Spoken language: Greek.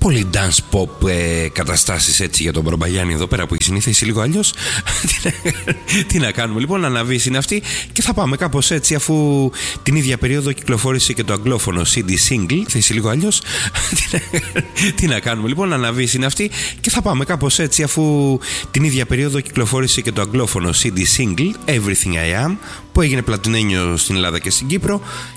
πολύ dance pop καταστάσεις έτσι για τον Μπρομπαγιάννη εδώ πέρα που έχει συνηθίσει λίγο αλλιώς. Τι να κάνουμε λοιπόν, αναβείς είναι αυτή και θα πάμε κάπως έτσι, αφού την ίδια περίοδο κυκλοφόρησε και το αγγλόφωνο CD single, θέση λίγο αλλιώς. Τι να κάνουμε λοιπόν, αναβείς είναι αυτή και θα πάμε κάπως έτσι, αφού την ίδια περίοδο κυκλοφόρησε και το αγγλόφωνο CD single Everything I Am, που έγινε πλατινένιο στην Ελλάδα και στην Κύπρο